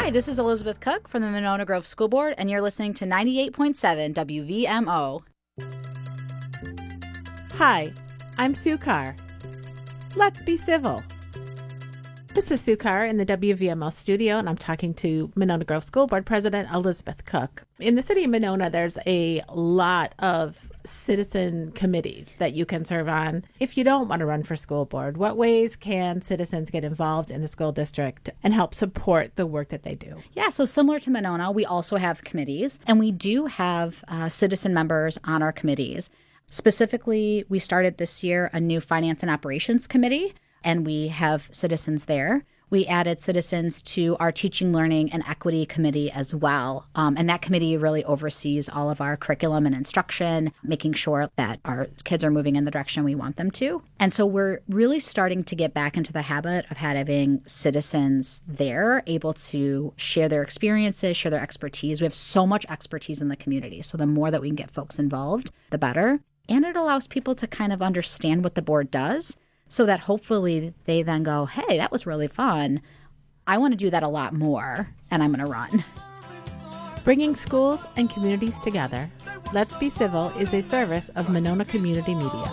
Hi, this is Elizabeth Cook from the Monona Grove School Board, and you're listening to 98.7 WVMO. Hi, I'm Sue Carr. Let's be civil. This is Sue Carr in the WVMO studio, and I'm talking to Monona Grove School Board President Elizabeth Cook. In the city of Monona, there's a lot of citizen committees that you can serve on. If you don't want to run for school board, what ways can citizens get involved in the school district and help support the work that they do? Yeah, so similar to Monona, we also have committees, and we do have citizen members on our committees. Specifically, we started this year a new Finance and Operations Committee, and we have citizens there. We added citizens to our Teaching, Learning, and Equity Committee as well. And that committee really oversees all of our curriculum and instruction, making sure that our kids are moving in the direction we want them to. And so we're really starting to get back into the habit of having citizens there, able to share their experiences, share their expertise. We have so much expertise in the community. So the more that we can get folks involved, the better. And it allows people to kind of understand what the board does, so that hopefully they then go, hey, that was really fun. I want to do that a lot more, and I'm going to run. Bringing schools and communities together, Let's Be Civil is a service of Monona Community Media.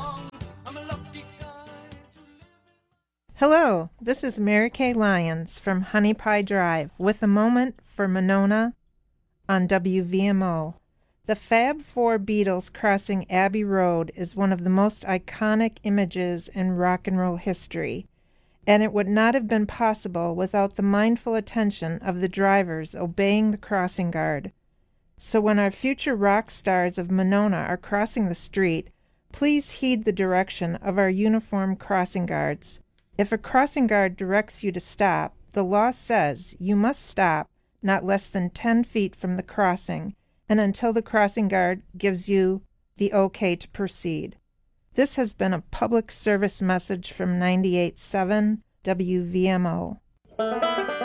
Hello, this is Mary Kay Lyons from Honey Pie Drive with a moment for Monona on WVMO. The Fab Four Beatles crossing Abbey Road is one of the most iconic images in rock and roll history, and it would not have been possible without the mindful attention of the drivers obeying the crossing guard. So when our future rock stars of Monona are crossing the street, please heed the direction of our uniformed crossing guards. If a crossing guard directs you to stop, the law says you must stop not less than 10 feet from the crossing, and until the crossing guard gives you the okay to proceed. This has been a public service message from 98.7 WVMO.